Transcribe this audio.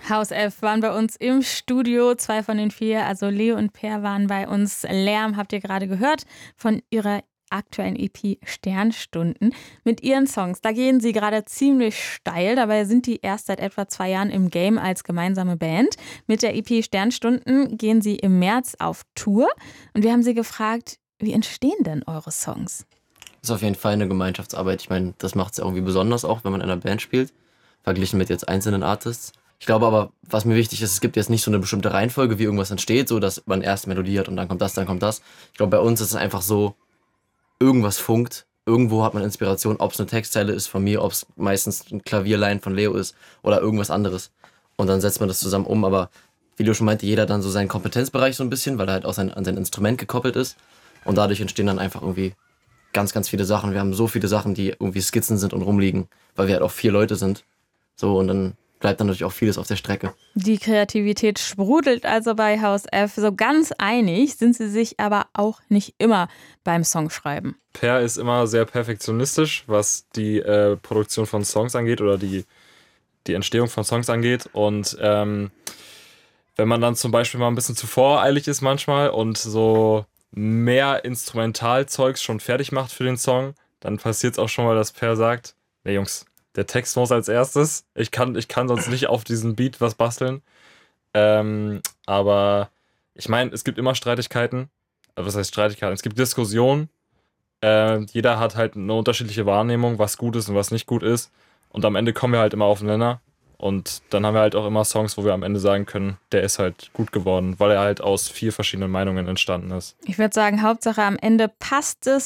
House F waren bei uns im Studio, 2 von den 4, also Leo und Per waren bei uns. Lärm habt ihr gerade gehört von ihrer aktuellen EP Sternstunden mit ihren Songs. Da gehen sie gerade ziemlich steil. Dabei sind die erst seit etwa 2 Jahren im Game als gemeinsame Band. Mit der EP Sternstunden gehen sie im März auf Tour. Und wir haben sie gefragt, wie entstehen denn eure Songs? Das ist auf jeden Fall eine Gemeinschaftsarbeit. Ich meine, das macht es irgendwie besonders auch, wenn man in einer Band spielt, verglichen mit jetzt einzelnen Artists. Ich glaube aber, was mir wichtig ist, es gibt jetzt nicht so eine bestimmte Reihenfolge, wie irgendwas entsteht, so dass man erst melodiert und dann kommt das, dann kommt das. Ich glaube, bei uns ist es einfach so, irgendwas funkt, irgendwo hat man Inspiration, ob es eine Textzeile ist von mir, ob es meistens ein Klavierline von Leo ist oder irgendwas anderes. Und dann setzt man das zusammen um, aber wie du schon meinte, jeder hat dann so seinen Kompetenzbereich so ein bisschen, weil er halt auch an sein Instrument gekoppelt ist. Und dadurch entstehen dann einfach irgendwie ganz, ganz viele Sachen. Wir haben so viele Sachen, die irgendwie Skizzen sind und rumliegen, weil wir halt auch 4 Leute sind. So, und dann bleibt dann natürlich auch vieles auf der Strecke. Die Kreativität sprudelt also bei House F. So ganz einig sind sie sich aber auch nicht immer beim Songschreiben. Per ist immer sehr perfektionistisch, was die Produktion von Songs angeht oder die Entstehung von Songs angeht. Und wenn man dann zum Beispiel mal ein bisschen zu voreilig ist manchmal und so mehr Instrumentalzeugs schon fertig macht für den Song, dann passiert es auch schon mal, dass Per sagt, nee Jungs, der Text muss als erstes. Ich kann sonst nicht auf diesen Beat was basteln. Aber ich meine, es gibt immer Streitigkeiten. Was heißt Streitigkeiten? Es gibt Diskussionen. Jeder hat halt eine unterschiedliche Wahrnehmung, was gut ist und was nicht gut ist. Und am Ende kommen wir halt immer auf den Nenner. Und dann haben wir halt auch immer Songs, wo wir am Ende sagen können, der ist halt gut geworden, weil er halt aus 4 verschiedenen Meinungen entstanden ist. Ich würde sagen, Hauptsache am Ende passt es.